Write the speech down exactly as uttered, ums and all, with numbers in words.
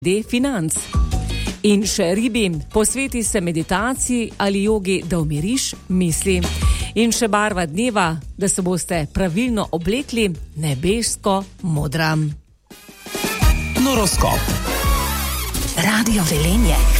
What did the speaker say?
glede financ. In še ribi, posveti se meditaciji ali jogi, da umiriš misli. In še barva dneva, da se boste pravilno oblekli, nebesko modra. Noroskop. Radio Velenje.